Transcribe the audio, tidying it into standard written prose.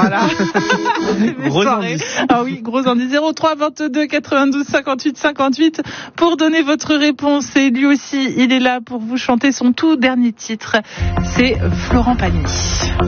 Voilà. Gros indice. Ah oui, gros indice. 03 22 92 58 58 pour donner votre réponse. Et lui aussi, il est là pour vous chanter son tout dernier titre. C'est Florent Pagny.